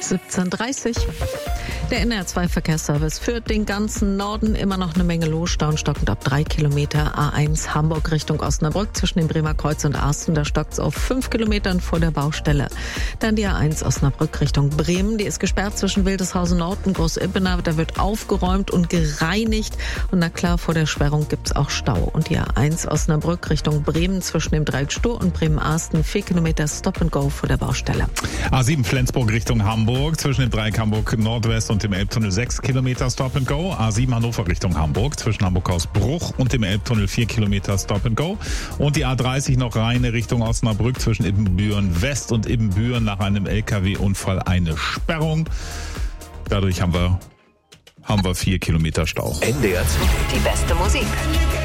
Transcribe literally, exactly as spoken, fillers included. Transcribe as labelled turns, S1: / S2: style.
S1: siebzehn Uhr dreißig. Der N R zwei Verkehrsservice führt den ganzen Norden, immer noch eine Menge los, Stau stockend ab drei Kilometer. A eins Hamburg Richtung Osnabrück zwischen dem Bremer Kreuz und Arsten, da stockt es auf fünf Kilometern vor der Baustelle. Dann die A eins Osnabrück Richtung Bremen, die ist gesperrt zwischen Wildeshausen Nord und Großippenau, da wird aufgeräumt und gereinigt. Und na klar, vor der Sperrung gibt's auch Stau. Und die A eins Osnabrück Richtung Bremen zwischen dem Dreieck Stur und Bremen-Arsten, vier Kilometer Stop and Go vor der Baustelle.
S2: A sieben Flensburg Richtung Hamburg zwischen dem Dreieck Hamburg Nordwest und dem Elbtunnel sechs Kilometer Stop and Go. A sieben Hannover Richtung Hamburg zwischen Hamburg-Hausbruch und dem Elbtunnel vier Kilometer Stop and Go. Und die A dreißig noch Rheine Richtung Osnabrück zwischen Ibbenbüren West und Ibbenbüren nach einem L K W-Unfall eine Sperrung. Dadurch haben wir, haben wir vier Kilometer Stau.
S3: N D R zwei.
S4: Die beste Musik.